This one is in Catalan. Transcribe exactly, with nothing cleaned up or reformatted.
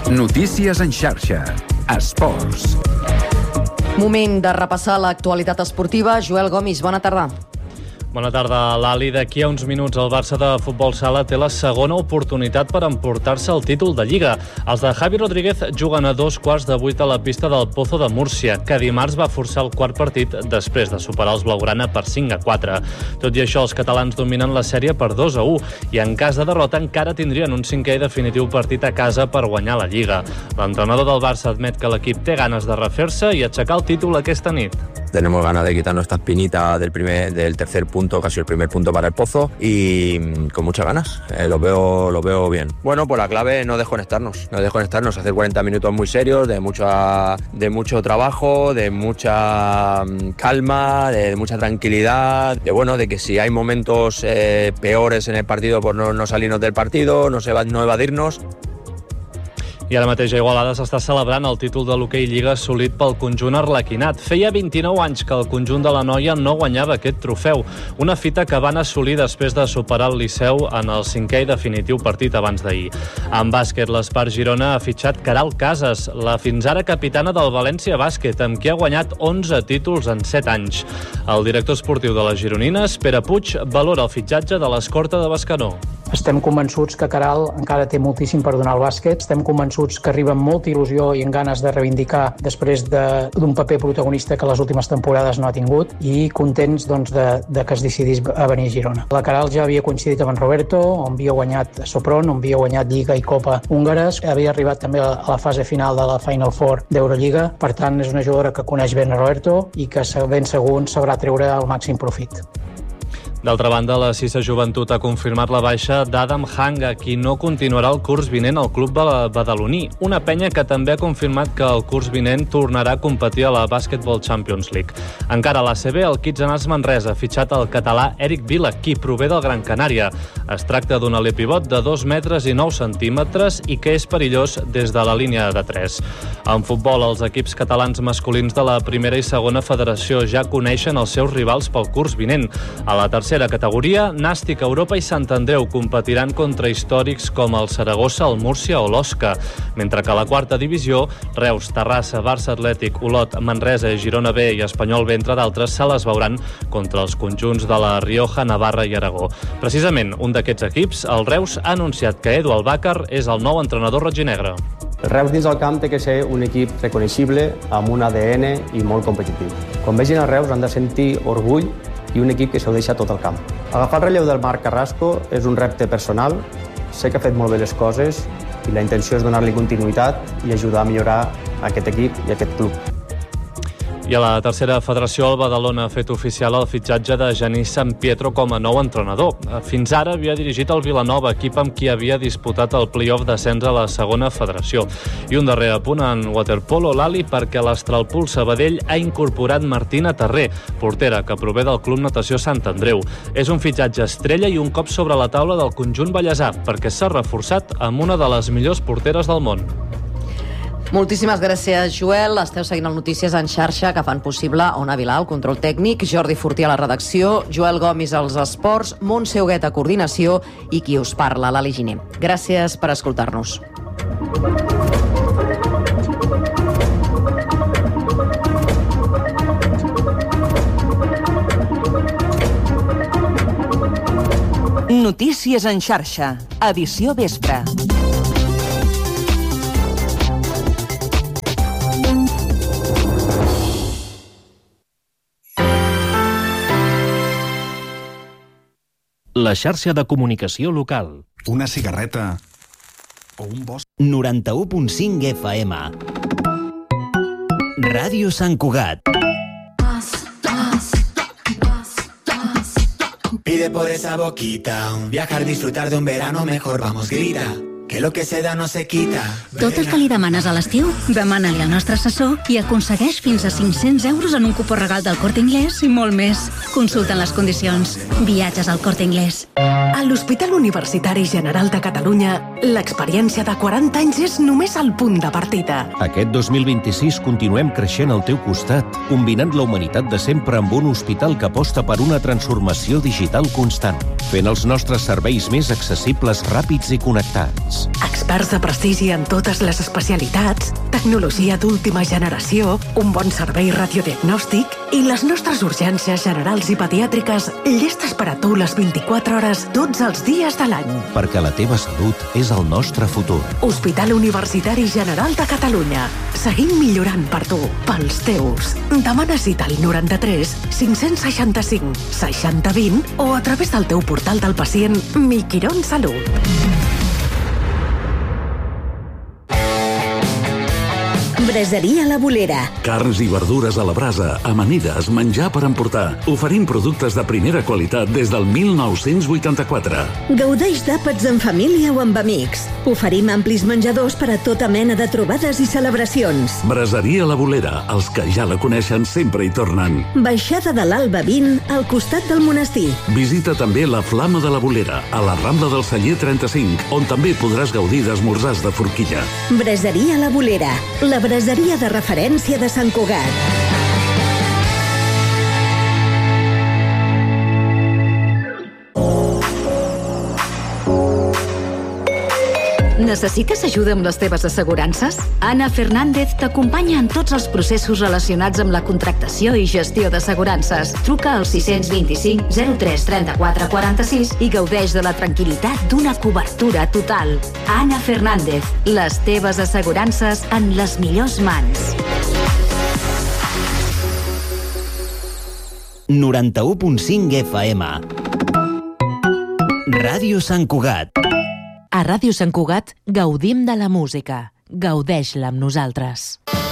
Notícies en xarxa. Esports. Moment de repassar l'actualitat esportiva. Joel Gomis, bona tarda. Bona tarda, Lali. D'aquí a uns minuts el Barça de Futbol Sala té la segona oportunitat per emportar-se el títol de Lliga. Els de Javi Rodríguez juguen a dos quarts de vuit a la pista del Pozo de Múrcia, que dimarts va forçar el quart partit després de superar els blaugrana per cinc a quatre. Tot i això, els catalans dominen la sèrie per dos a u i en cas de derrota encara tindrien un cinquè i definitiu partit a casa per guanyar la Lliga. L'entrenador del Barça admet que l'equip té ganes de refer-se i aixecar el títol aquesta nit. Tenemos ganas de quitarnos esta espinita del primer, del tercer punto, casi el primer punto para el Pozo, y con muchas ganas. Eh, lo veo, lo veo bien. Bueno, pues la clave es no desconectarnos, no desconectarnos, hacer cuarenta minutos muy serios, de mucha, de mucho trabajo, de mucha calma, de mucha tranquilidad, de bueno, de que si hay momentos eh, peores en el partido, pues no, no salirnos del partido, no, se va, no evadirnos. I ara mateix a Igualada s'està celebrant el títol de l'hoquei Lliga assolit pel conjunt arlequinat. Feia vint-i-nou anys que el conjunt de la Noia no guanyava aquest trofeu, una fita que van assolir després de superar el Liceu en el cinquè i definitiu partit abans d'ahir. En bàsquet, l'Espart Girona ha fitxat Caral Casas, la fins ara capitana del València Bàsquet, amb qui ha guanyat onze títols en set anys. El director esportiu de les gironines, Pere Puig, valora el fitxatge de l'escorta de Bescanó. Estem convençuts que Caral encara té moltíssim per donar al bàsquet. Estem convençuts que arriba amb molta il·lusió i amb ganes de reivindicar després d'un paper protagonista que les últimes temporades no ha tingut, i contents doncs, de, de que es decidís a venir a Girona. La Caral ja havia coincidit amb en Roberto, on havia guanyat Sopron, on havia guanyat Lliga i Copa húngares, havia arribat també a la fase final de la Final Four d'Eurolliga. Per tant, és una jugadora que coneix ben a Roberto i que ben segur sabrà treure el màxim profit. D'altra banda, la Cisa Joventut ha confirmat la baixa d'Adam Hanga, qui no continuarà el curs vinent al club badaloní. Una penya que també ha confirmat que el curs vinent tornarà a competir a la Basketball Champions League. Encara a l'A C B, el Kitsenars Manresa ha fitxat el català Eric Vila, qui prové del Gran Canària. Es tracta d'un alipivot de dos metres i nou centímetres i que és perillós des de la línia de tres. En futbol, els equips catalans masculins de la primera i segona federació ja coneixen els seus rivals pel curs vinent. A la tercera tercera categoria, Nàstic, Europa i Sant Andreu competiran contra històrics com el Saragossa, el Múrcia o l'Osca, mentre que a la quarta divisió, Reus, Terrassa, Barça Atlètic, Olot, Manresa, Girona B i Espanyol B, entre d'altres, se les veuran contra els conjunts de la Rioja, Navarra i Aragó. Precisament, un d'aquests equips, el Reus, ha anunciat que Edu Albàcar és el nou entrenador roginegre. El Reus dins el camp té que ser un equip reconeixible, amb un A D N i molt competitiu. Quan vegin el Reus han de sentir orgull i un equip que s'ho deixa tot el camp. Agafar el relleu del Marc Carrasco és un repte personal, sé que ha fet molt bé les coses i la intenció és donar-li continuïtat i ajudar a millorar aquest equip i aquest club. I a la tercera federació, el Badalona ha fet oficial el fitxatge de Genís San Pietro com a nou entrenador. Fins ara havia dirigit el Vilanova, equip amb qui havia disputat el play-off d'ascens a la segona federació. I un darrer apunt en waterpolo, l'Ali, perquè l'Astralpool Sabadell ha incorporat Martina Terré, portera que prové del Club Natació Sant Andreu. És un fitxatge estrella i un cop sobre la taula del conjunt ballesà, perquè s'ha reforçat amb una de les millors porteres del món. Moltíssimes gràcies, Joel. Esteu seguint el Notícies en xarxa, que fan possible Ona Vilà, el control tècnic, Jordi Fortí a la redacció, Joel Gomis als esports, Montse Huguet a coordinació i qui us parla, l'Ali Giner. Gràcies per escoltar-nos. Notícies en xarxa, edició vespre. La xarxa de comunicació local. Una cigarreta o un bosc. noranta-u punt cinc F M. Ràdio Sant Cugat. Pide por esa boquita, viajar, disfrutar de un verano mejor, vamos, grita. Que lo que se da no se quita. Tot el que li demanes a l'estiu, demana-li al nostre assessor i aconsegueix fins a cinc-cents euros en un cupó regal del Corte Inglés i molt més. Consulta les condicions. Viatges al Corte Inglés. A l'Hospital Universitari General de Catalunya, l'experiència de quaranta anys és només el punt de partida. Aquest dos mil vint-i-sis continuem creixent al teu costat, combinant la humanitat de sempre amb un hospital que aposta per una transformació digital constant, fent els nostres serveis més accessibles, ràpids i connectats. Hospitals. Experts de prestigi en totes les especialitats, tecnologia d'última generació, un bon servei radiodiagnòstic i les nostres urgències generals i pediàtriques llestes per a tu les vint-i-quatre hores tots els dies de l'any. Perquè la teva salut és el nostre futur. Hospital Universitari General de Catalunya. Seguim millorant per tu, pels teus. Demana cita al noranta-tres cinc-cents seixanta-cinc seixanta vint o a través del teu portal del pacient Mi Quirón Salut. Braseria La Bolera. Carns i verdures a la brasa, amanides, menjar per emportar. Oferim productes de primera qualitat des del mil nou-cents vuitanta-quatre. Gaudeix d'àpats en família o amb amics. Oferim amplis menjadors per a tota mena de trobades i celebracions. Braseria La Bolera. Els que ja la coneixen sempre hi tornen. Baixada de l'Alba vint, al costat del monestir. Visita també la Flama de la Bolera, a la Rambla del Celler trenta-cinc, on també podràs gaudir d'esmorzars de forquilla. Braseria La Bolera. La braseria de referència de Sant Cugat. Necessites ajuda amb les teves assegurances? Anna Fernández t'acompanya en tots els processos relacionats amb la contractació i gestió d'assegurances. Truca al sis vint-i-cinc zero tres trenta-quatre quaranta-sis i gaudeix de la tranquil·litat d'una cobertura total. Anna Fernández, les teves assegurances en les millors mans. noranta-u punt cinc F M. Ràdio Sant Cugat. A Ràdio Sant Cugat gaudim de la música. Gaudeix-la amb nosaltres.